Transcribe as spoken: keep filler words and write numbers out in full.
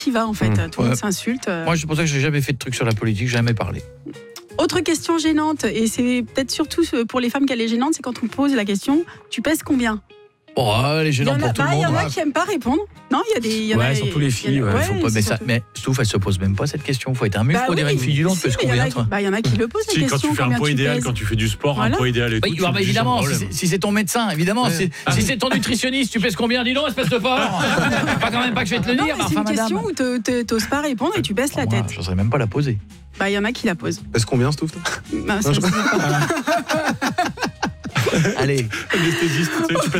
qui va en fait. Mmh. Tout le Ouais. monde s'insulte. euh. Moi, c'est pour ça que j'ai jamais fait de trucs sur la politique, j'ai jamais parlé. Autre question gênante, et c'est peut-être surtout pour les femmes qu'elle est gênante, c'est quand on pose la question tu pèses combien? Oh, elle est Il y gênante en a, pour tout bah, le il y monde. en a qui n'aiment pas répondre. Non, il y a des. il y en Ouais, a, surtout les il y filles, en a- ouais, Faut pas, c'est mais, ça, surtout- mais Stouff, elle se pose même pas cette question. Faut être un mufle Bah pour dire à oui, une fille du long, tu si, pèses mais il y en combien a- toi? bah, il y en a qui le posent la Si, quand question. tu fais un combien poids tu idéal, pèses. quand tu fais du sport, Voilà. un poids idéal et tout, Oui, tu bah, te bah, dis, évidemment, sans si problème. c'est, si c'est ton médecin, évidemment. Ouais. Si, Ah. si c'est ton nutritionniste, tu pèses combien? Dis donc, espèce de porc. Pas quand même pas que je vais te le Non, dire, mais mais c'est enfin, une question madame. où te- te- t'oses pas répondre et tu baisses la Moi, tête. je n'oserais même pas la poser. Bah, il y en a qui la posent. Est-ce combien, Stouff? Bah, ça, je- c'est pas- Allez. Anesthésiste, tu sais, tu pèses